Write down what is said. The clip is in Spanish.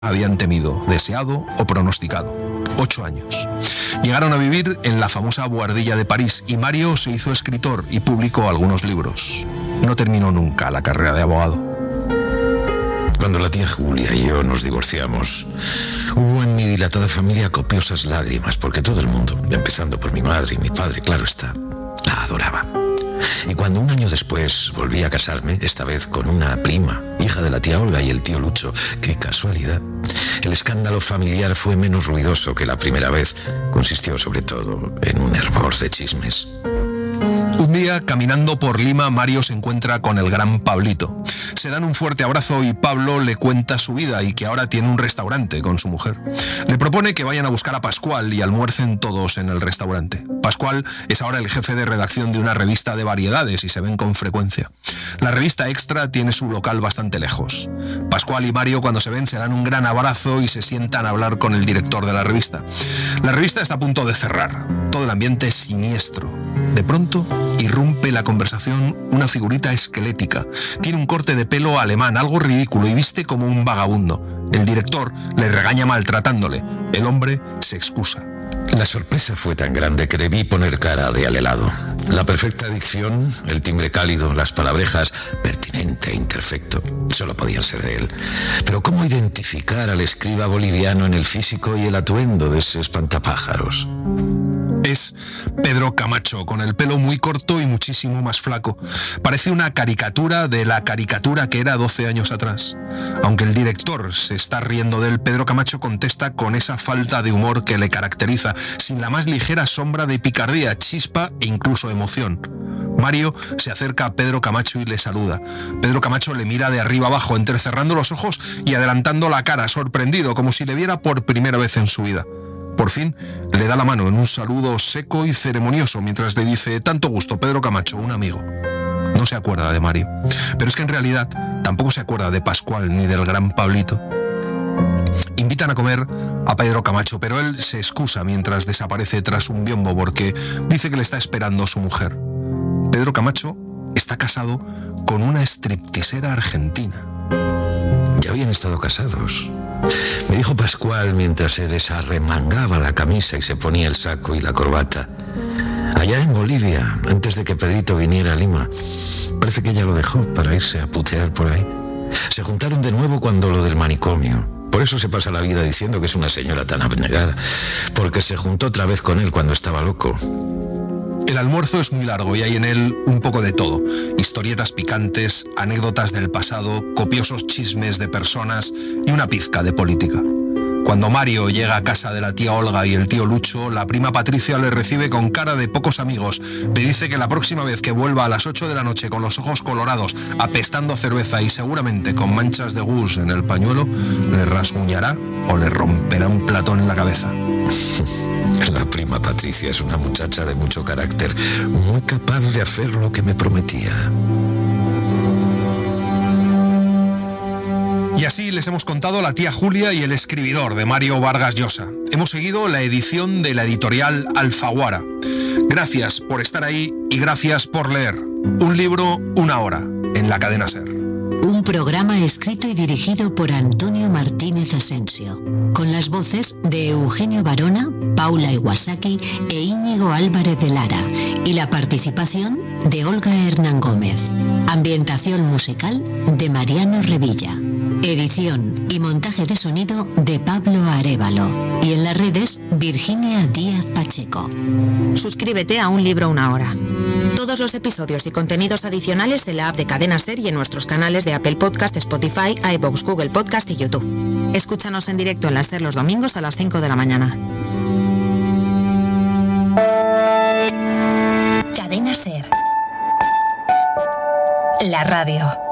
habían temido, deseado o pronosticado. 8 años. Llegaron a vivir en la famosa Boardilla de París y Mario se hizo escritor y publicó algunos libros. No terminó nunca la carrera de abogado. Cuando la tía Julia y yo nos divorciamos, hubo en mi dilatada familia copiosas lágrimas, porque todo el mundo, empezando por mi madre y mi padre, claro está, la adoraba. Y cuando un año después volví a casarme, esta vez con una prima, hija de la tía Olga y el tío Lucho, qué casualidad, el escándalo familiar fue menos ruidoso que la primera vez. Consistió sobre todo en un hervor de chismes. Un día, caminando por Lima, Mario se encuentra con el gran Pablito. Se dan un fuerte abrazo y Pablo le cuenta su vida y que ahora tiene un restaurante con su mujer. Le propone que vayan a buscar a Pascual y almuercen todos en el restaurante. Pascual es ahora el jefe de redacción de una revista de variedades y se ven con frecuencia. La revista Extra tiene su local bastante lejos. Pascual y Mario, cuando se ven, se dan un gran abrazo y se sientan a hablar con el director de la revista. La revista está a punto de cerrar. Todo el ambiente es siniestro. De pronto, irrumpe la conversación una figurita esquelética. Tiene un corte de pelo alemán, algo ridículo, y viste como un vagabundo. El director le regaña maltratándole. El hombre se excusa. La sorpresa fue tan grande que debí poner cara de al helado. La perfecta dicción, el timbre cálido, las palabrejas pertinente e imperfecto, solo podían ser de él. Pero ¿cómo identificar al escriba boliviano en el físico y el atuendo de ese espantapájaros? Es Pedro Camacho, con el pelo muy corto y muchísimo más flaco. Parece una caricatura de la caricatura que era 12 años atrás. Aunque el director se está riendo de él, Pedro Camacho contesta con esa falta de humor que le caracteriza, sin la más ligera sombra de picardía, chispa e incluso emoción. Mario se acerca a Pedro Camacho y le saluda. Pedro Camacho le mira de arriba abajo, entrecerrando los ojos y adelantando la cara, sorprendido, como si le viera por primera vez en su vida. Por fin, le da la mano en un saludo seco y ceremonioso mientras le dice: tanto gusto, Pedro Camacho, un amigo. No se acuerda de Mario, pero es que en realidad tampoco se acuerda de Pascual ni del gran Pablito. Invitan a comer a Pedro Camacho, pero él se excusa mientras desaparece tras un biombo porque dice que le está esperando su mujer. Pedro Camacho está casado con una stripteasera argentina. Ya habían estado casados. Me dijo Pascual mientras se desarremangaba la camisa y se ponía el saco y la corbata. Allá en Bolivia, antes de que Pedrito viniera a Lima. Parece que ella lo dejó para irse a putear por ahí. Se juntaron de nuevo cuando lo del manicomio. Por eso se pasa la vida diciendo que es una señora tan abnegada. Porque se juntó otra vez con él cuando estaba loco. El almuerzo es muy largo y hay en él un poco de todo. Historietas picantes, anécdotas del pasado, copiosos chismes de personas y una pizca de política. Cuando Mario llega a casa de la tía Olga y el tío Lucho, la prima Patricia le recibe con cara de pocos amigos. Le dice que la próxima vez que vuelva a las 8 de la noche con los ojos colorados, apestando cerveza y seguramente con manchas de gus en el pañuelo, le rasguñará o le romperá un plato en la cabeza. La prima Patricia es una muchacha de mucho carácter, muy capaz de hacer lo que me prometía. Y así les hemos contado La tía Julia y el escribidor de Mario Vargas Llosa. Hemos seguido la edición de la editorial Alfaguara. Gracias por estar ahí y gracias por leer. Un libro, una hora, en la cadena SER. Un programa escrito y dirigido por Antonio Martínez Asensio, con las voces de Eugenio Barona, Paula Iwasaki e Íñigo Álvarez de Lara, y la participación de Olga Hernán Gómez. Ambientación musical de Mariano Revilla. Edición y montaje de sonido de Pablo Arévalo. Y en las redes, Virginia Díaz Pacheco. Suscríbete a Un libro, una hora. Todos los episodios y contenidos adicionales en la app de Cadena SER y en nuestros canales de Apple Podcast, Spotify, iVoox, Google Podcast y YouTube. Escúchanos en directo en la SER los domingos a las 5 de la mañana. Cadena SER. La radio.